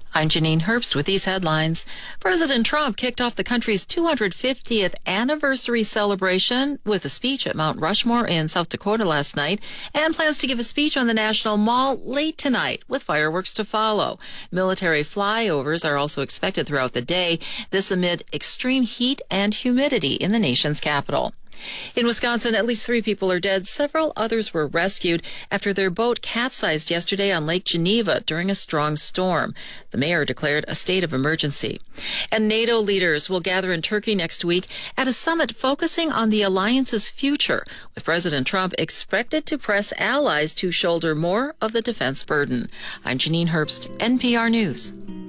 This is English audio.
I'm Janine Herbst with these headlines. President Trump kicked off the country's 250th anniversary celebration with a speech at Mount Rushmore in South Dakota last night and plans to give a speech on the National Mall late tonight with fireworks to follow. Military flyovers are also expected throughout the day, this amid extreme heat and humidity in the nation's capital. In Wisconsin, at least 3 people are dead. Several others were rescued after their boat capsized yesterday on Lake Geneva during a strong storm. The mayor declared a state of emergency. And NATO leaders will gather in Turkey next week at a summit focusing on the alliance's future, with President Trump expected to press allies to shoulder more of the defense burden. I'm Janine Herbst, NPR News.